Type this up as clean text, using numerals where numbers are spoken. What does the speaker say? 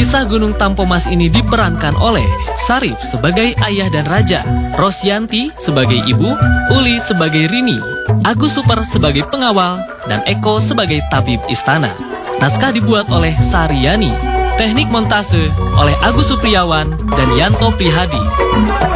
Kisah Gunung Tampomas ini diperankan oleh Syarif sebagai ayah dan raja, Rosyanti sebagai ibu, Uli sebagai Rini, Agus Super sebagai pengawal, dan Eko sebagai tabib istana. Naskah dibuat oleh Saryani. Teknik montase oleh Agus Supriyawan dan Yanto Prihadi.